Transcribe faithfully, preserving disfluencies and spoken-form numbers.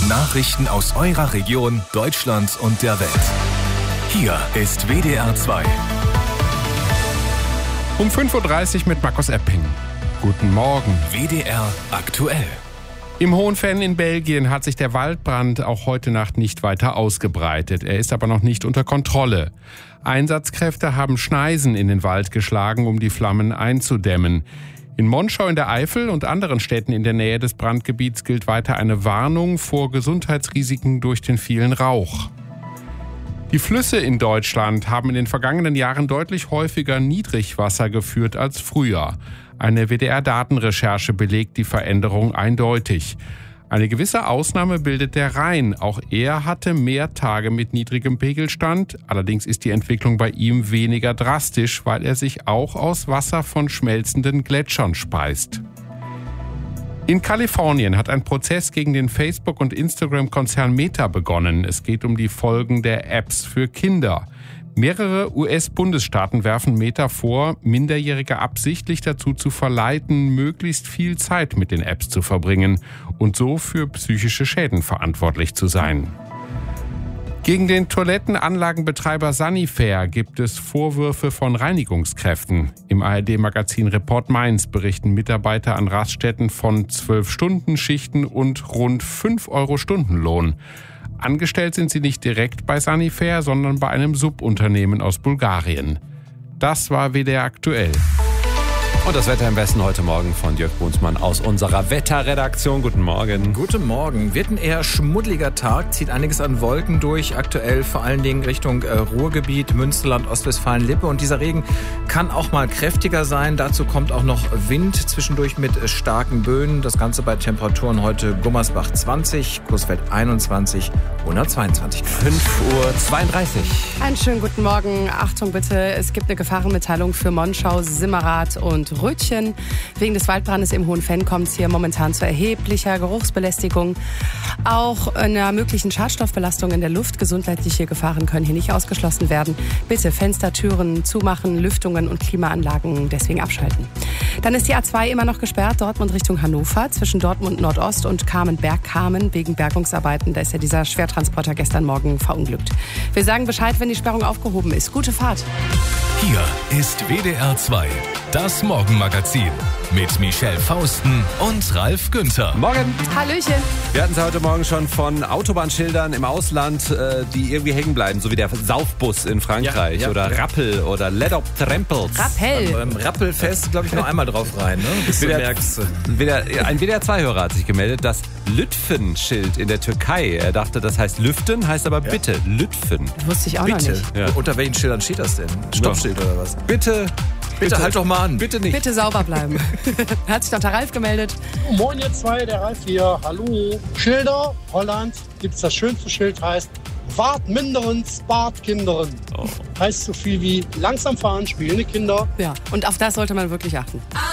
Nachrichten aus eurer Region, Deutschland und der Welt. Hier ist W D R zwei. Um fünf Uhr dreißig mit Markus Epping. Guten Morgen. W D R aktuell. Im Hohenfenn in Belgien hat sich der Waldbrand auch heute Nacht nicht weiter ausgebreitet. Er ist aber noch nicht unter Kontrolle. Einsatzkräfte haben Schneisen in den Wald geschlagen, um die Flammen einzudämmen. In Monschau in der Eifel und anderen Städten in der Nähe des Brandgebiets gilt weiter eine Warnung vor Gesundheitsrisiken durch den vielen Rauch. Die Flüsse in Deutschland haben in den vergangenen Jahren deutlich häufiger Niedrigwasser geführt als früher. Eine W D R-Datenrecherche belegt die Veränderung eindeutig. Eine gewisse Ausnahme bildet der Rhein. Auch er hatte mehr Tage mit niedrigem Pegelstand. Allerdings ist die Entwicklung bei ihm weniger drastisch, weil er sich auch aus Wasser von schmelzenden Gletschern speist. In Kalifornien hat ein Prozess gegen den Facebook- und Instagram-Konzern Meta begonnen. Es geht um die Folgen der Apps für Kinder. Mehrere U S-Bundesstaaten werfen Meta vor, Minderjährige absichtlich dazu zu verleiten, möglichst viel Zeit mit den Apps zu verbringen und so für psychische Schäden verantwortlich zu sein. Gegen den Toilettenanlagenbetreiber Sanifair gibt es Vorwürfe von Reinigungskräften. Im A R D-Magazin Report Mainz berichten Mitarbeiter an Raststätten von zwölf-Stunden-Schichten und rund fünf Euro Stundenlohn. Angestellt sind sie nicht direkt bei Sanifair, sondern bei einem Subunternehmen aus Bulgarien. Das war W D R aktuell. Und das Wetter im Westen heute Morgen von Jörg Brunsmann aus unserer Wetterredaktion. Guten Morgen. Guten Morgen. Wird ein eher schmuddeliger Tag, zieht einiges an Wolken durch. Aktuell vor allen Dingen Richtung äh, Ruhrgebiet, Münsterland, Ostwestfalen-Lippe. Und dieser Regen kann auch mal kräftiger sein. Dazu kommt auch noch Wind, zwischendurch mit äh, starken Böen. Das Ganze bei Temperaturen heute Gummersbach zwanzig, Coesfeld einundzwanzig, hundertzweiundzwanzig Grad. fünf Uhr zweiunddreißig. Einen schönen guten Morgen. Achtung bitte, es gibt eine Gefahrenmitteilung für Monschau, Simmerath und Rötchen. Wegen des Waldbrandes im Hohenfenn kommt es hier momentan zu erheblicher Geruchsbelästigung. Auch einer möglichen Schadstoffbelastung in der Luft. Gesundheitliche Gefahren können hier nicht ausgeschlossen werden. Bitte Fenster, Türen zumachen, Lüftungen und Klimaanlagen deswegen abschalten. Dann ist die A zwei immer noch gesperrt, Dortmund Richtung Hannover, zwischen Dortmund Nordost und Kamen-Bergkamen wegen Bergungsarbeiten. Da ist ja dieser Schwertransporter gestern Morgen verunglückt. Wir sagen Bescheid, wenn die Sperrung aufgehoben ist. Gute Fahrt. Hier ist W D R zwei, das Morgenmagazin mit Michelle Fausten und Ralf Günther. Morgen. Hallöchen. Wir hatten es heute Morgen schon von Autobahnschildern im Ausland, äh, die irgendwie hängen bleiben, so wie der Saufbus in Frankreich Ja, ja, oder ja. Rappel oder Let Up Trempels. Rappel. Beim Rappelfest, glaube ich, noch einmal drauf rein, ne? Bis du W D R merkst. W D R Ein W D R zwei-Hörer hat sich gemeldet, das Lütfen-Schild in der Türkei. Er dachte, das heißt Lüften, heißt aber bitte Lütfen. Wusste ich auch noch Bitte. nicht. Ja. Unter welchen Schildern steht das denn? Stoppschild oder was? Bitte, Bitte, halt doch mal an. bitte nicht. Bitte sauber bleiben. Hat sich doch der Ralf gemeldet. Moin ihr zwei, der Ralf hier. Hallo. Schilder, Holland, gibt's das schönste Schild, heißt Wart minderen, spart Kinderen. Oh. Heißt so viel wie langsam fahren, spielende Kinder. Ja, und auf das sollte man wirklich achten.